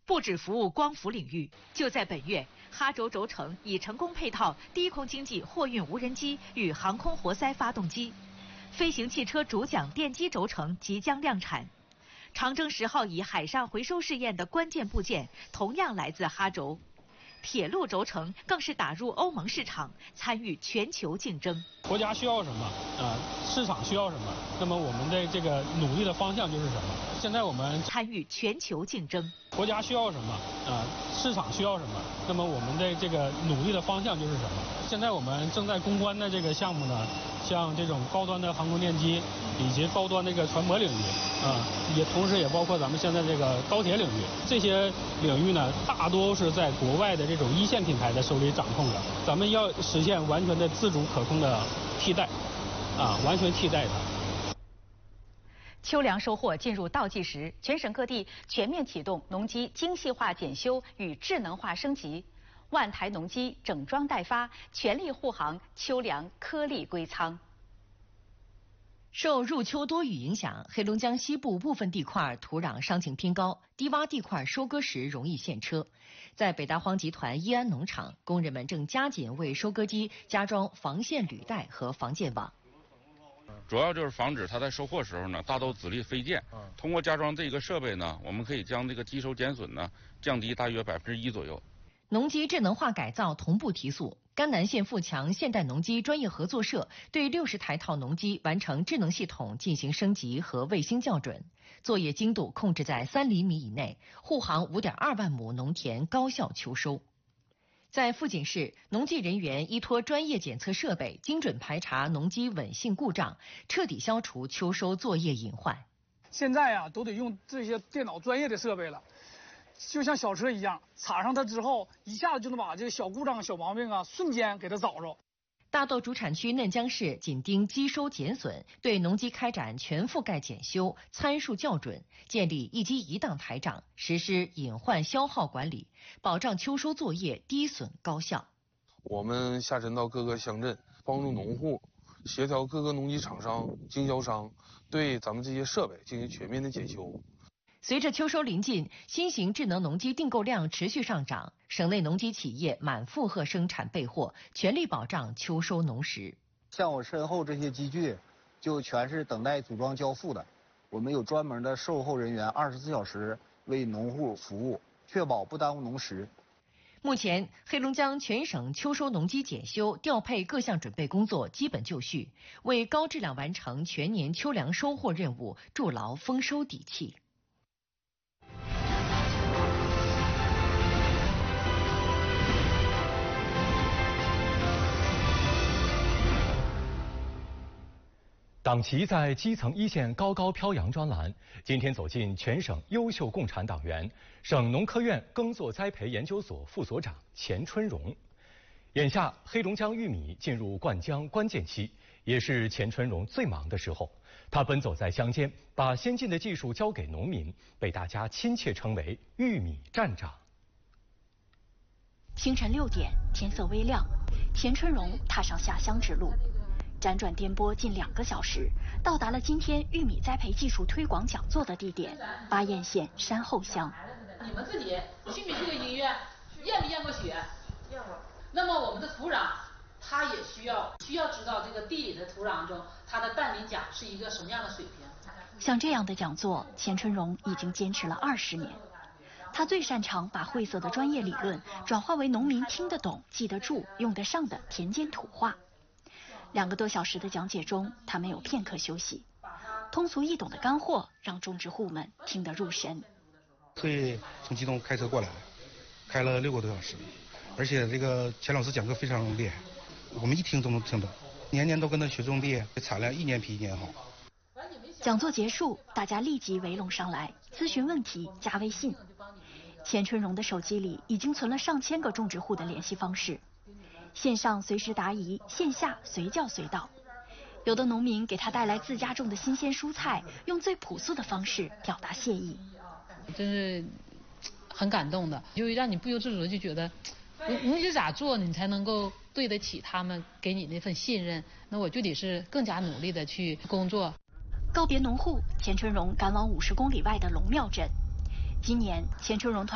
不只服务光伏领域，就在本月，哈轴轴承已成功配套低空经济货运无人机与航空活塞发动机，飞行汽车主桨电机轴承即将量产。长征10号乙海上回收试验的关键部件同样来自哈轴，铁路轴承更是打入欧盟市场，参与全球竞争。 国家需要什么市场需要什么，那么我们的这个努力的方向就是什么。现在我们参与全球竞争， 国家需要什么市场需要什么，那么我们的这个努力的方向就是什么。现在我们正在攻关的这个项目呢，像这种高端的航空电机以及高端这个船舶领域也同时也包括咱们现在这个高铁领域，这些领域呢大多是在国外的这种一线品牌的手里掌控的，咱们要实现完全的自主可控的替代完全替代它。 秋粮收获进入倒计时，全省各地全面启动农机精细化检修与智能化升级，万台农机整装待发，全力护航秋粮颗粒归仓。 受入秋多雨影响，黑龙江西部部分地块土壤伤情偏高，低洼地块收割时容易陷车。在北大荒集团一安农场，工人们正加紧为收割机加装防线履带和防溅网。 主要就是防止它在收获时候呢大豆籽粒飞溅。通过加装这个设备呢，我们可以将这个机收减损呢降低大约1%左右。 农机智能化改造同步提速。甘南县富强现代农机专业合作社对60台套农机完成智能系统进行升级和卫星校准，作业精度控制在3厘米以内，护航5.2万亩农田高效秋收。在富锦市，农技人员依托专业检测设备，精准排查农机稳性故障，彻底消除秋收作业隐患。 现在都得用这些电脑专业的设备了。就像小车一样，插上它之后，一下子就能把这个小故障、小毛病瞬间给它找着。 大豆主产区嫩江市紧盯机收减损，对农机开展全覆盖检修、参数校准，建立一机一档台账，实施隐患消耗管理，保障秋收作业低损高效。 我们下沉到各个乡镇，帮助农户协调各个农机厂商、经销商，对咱们这些设备进行全面的检修。 随着秋收临近，新型智能农机订购量持续上涨，省内农机企业满负荷生产备货，全力保障秋收农时。 像我身后这些机具，就全是等待组装交付的。我们有专门的售后人员，24小时为农户服务，确保不耽误农时。 目前，黑龙江全省秋收农机检修、调配各项准备工作基本就绪，为高质量完成全年秋粮收获任务筑牢丰收底气。 党旗在基层一线高高飘扬专栏，今天走进全省优秀共产党员，省农科院耕作栽培研究所副所长钱春荣。眼下黑龙江玉米进入灌浆关键期，也是钱春荣最忙的时候。他奔走在乡间，把先进的技术交给农民，被大家亲切称为“玉米站长”。 清晨6点，天色微亮，钱春荣踏上下乡之路。辗转颠簸近2个小时，到达了今天玉米栽培技术推广讲座的地点——巴彦县山后乡。 你们自己去没去过医院？验没验过血？验过。那么我们的土壤，它也需要知道这个地里的土壤中，它的氮磷钾是一个什么样的水平。 像这样的讲座，钱春荣已经坚持了20年。他最擅长把晦涩的专业理论转化为农民听得懂、记得住、用得上的田间土话。2个多小时的讲解中，他没有片刻休息。通俗易懂的干货让种植户们听得入神。 特意从吉东开车过来，开了6个多小时，而且这个钱老师讲课非常厉害，我们一听都能听懂，年年都跟他学种地，产量1年比1年好。 讲座结束，大家立即围拢上来，咨询问题加微信。钱春荣的手机里已经存了上千个种植户的联系方式。线上随时答疑，线下随叫随到。有的农民给他带来自家种的新鲜蔬菜，用最朴素的方式表达谢意。 真是很感动的，就让你不由自主的就觉得，你得咋做你才能够对得起他们给你那份信任？那我就得是更加努力的去工作。 告别农户，钱春荣赶往50公里外的龙庙镇。今年，钱春荣团